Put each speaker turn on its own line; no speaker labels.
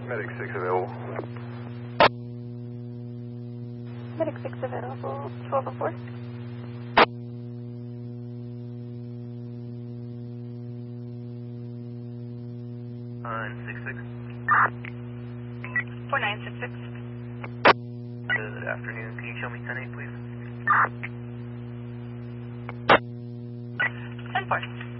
Medic 6 available.
Medic 6 available, 1204.
966.
4966.
Good afternoon. Can you show me 10-8, please?
10-4.